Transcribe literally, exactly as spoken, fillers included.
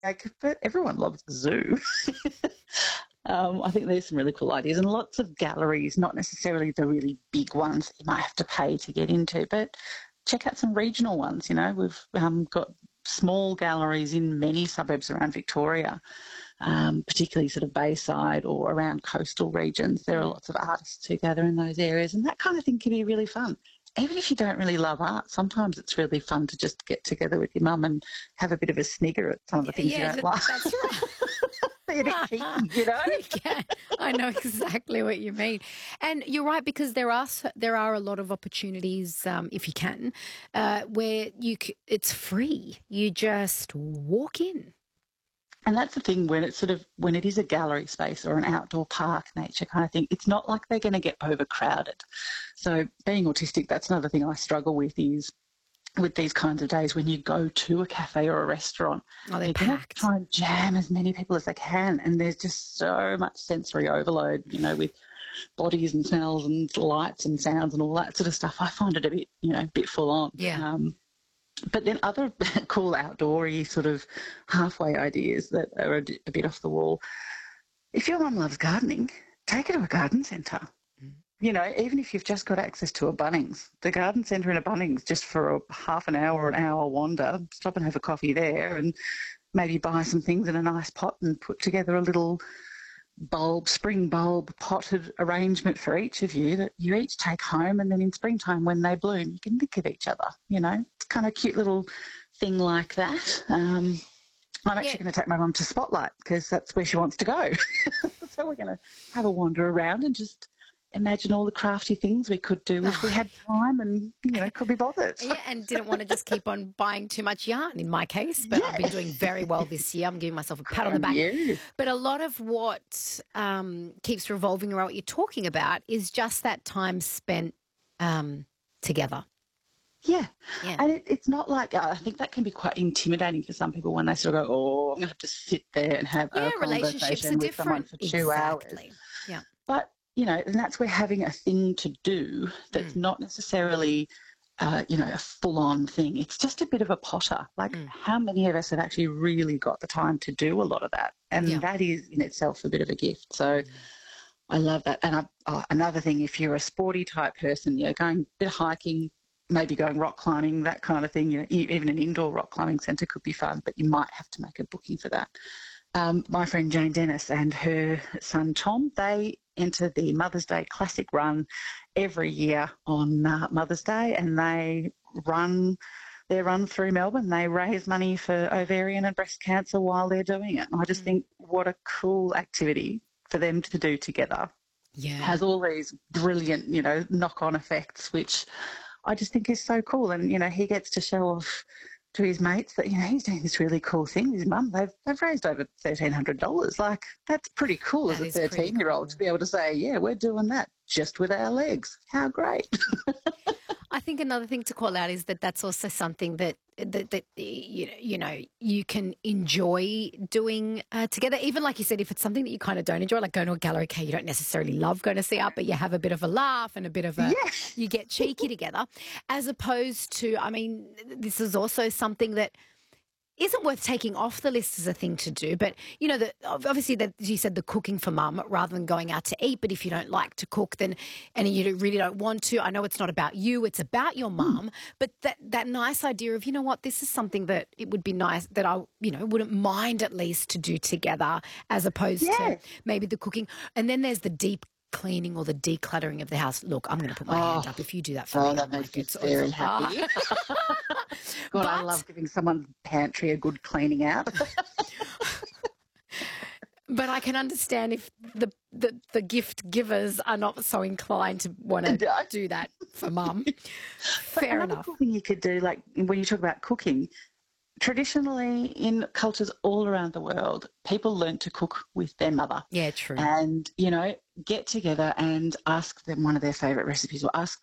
like, but everyone loves the zoo. um, I think there's some really cool ideas and lots of galleries, not necessarily the really big ones that you might have to pay to get into, but check out some regional ones. You know, we've um, got small galleries in many suburbs around Victoria, um, particularly sort of Bayside or around coastal regions. There are lots of artists who gather in those areas, and that kind of thing can be really fun. Even if you don't really love art, sometimes it's really fun to just get together with your mum and have a bit of a snigger at some of the things you Yeah, don't like. that's right. Be a bit cheeky, you know? Yeah, I know exactly what you mean, and you're right, because there are s- there are a lot of opportunities, um, if you can, uh, where you c- it's free. You just walk in. And that's the thing when it's sort of when it is a gallery space or an outdoor park nature kind of thing, it's not like they're going to get overcrowded. So being autistic, that's another thing I struggle with is with these kinds of days when you go to a cafe or a restaurant, Oh, they're they're going to packed. try and jam as many people as they can. And there's just so much sensory overload, you know, with bodies and smells and lights and sounds and all that sort of stuff. I find it a bit, you know, a bit full on. Yeah. Um, but then other cool outdoory sort of halfway ideas that are a, a bit off the wall. If your mum loves gardening, take her to a garden centre. You know, even if you've just got access to a Bunnings, the garden centre in a Bunnings, just for a half an hour or an hour wander, stop and have a coffee there and maybe buy some things in a nice pot and put together a little bulb, spring bulb potted arrangement for each of you that you each take home, and then in springtime when they bloom, you can think of each other, you know. It's kind of a cute little thing like that. Um, I'm Yeah. actually going to take my mum to Spotlight because that's where she wants to go. So we're going to have a wander around and just imagine all the crafty things we could do if we had time and, you know, could be bothered. Yeah, and didn't want to just keep on buying too much yarn in my case, but I've Yeah. been doing very well this year. I'm giving myself a pat on the And back. you. But a lot of what um, keeps revolving around what you're talking about is just that time spent um, together. Yeah. Yeah. And it, it's not like, uh, I think that can be quite intimidating for some people when they sort of go, oh, I'm going to have to sit there and have Yeah, a relationships are conversation with someone different. for two hours. Exactly. Yeah. But, you know, and that's where having a thing to do that's Mm. not necessarily, uh, you know, a full-on thing. It's just a bit of a potter. Like, Mm. how many of us have actually really got the time to do a lot of that? And Yeah. that is in itself a bit of a gift. So I love that. And I, oh, another thing, if you're a sporty type person, you know, going a bit of hiking, maybe going rock climbing, that kind of thing, you know, e- even an indoor rock climbing centre could be fun, but you might have to make a booking for that. Um, my friend Jane Dennis and her son Tom, they enter the Mother's Day Classic Run every year on uh, Mother's Day, and they run their run through Melbourne. They raise money for ovarian and breast cancer while they're doing it. And I just think what a cool activity for them to do together. Yeah. Has all these brilliant, you know, knock-on effects, which I just think is so cool. And, you know, he gets to show off to his mates that, you know, he's doing this really cool thing. His mum, they've, they've raised over thirteen hundred dollars. Like, that's pretty cool That as a is pretty thirteen-year-old cool. to be able to say, yeah, we're doing that just with our legs. How great. I think another thing to call out is that that's also something that that, that you know, you know you can enjoy doing uh, together. Even like you said, if it's something that you kind of don't enjoy, like going to a gallery, okay, you don't necessarily love going to see art, but you have a bit of a laugh and a bit of a Yes. you get cheeky together, as opposed to, I mean, this is also something that isn't worth taking off the list as a thing to do. But, you know, the, obviously, that you said the cooking for mum rather than going out to eat. But if you don't like to cook, then and you really don't want to, I know it's not about you, it's about your mum. But that, that nice idea of, you know what, this is something that it would be nice that I, you know, wouldn't mind at least to do together, as opposed to Yes. maybe the cooking. And then there's the deep cleaning or the decluttering of the house. Look, I'm going to put my hand Oh, up if you do that for oh, me. that I'm makes like, me it's, very it's happy. God, I But- love giving someone's pantry a good cleaning out. But I can understand if the, the, the gift givers are not so inclined to want to No. do that for mum. Fair Another enough. cool thing you could do, like when you talk about cooking, traditionally in cultures all around the world, people learn to cook with their mother. Yeah, true. And, you know, get together and ask them one of their favourite recipes or ask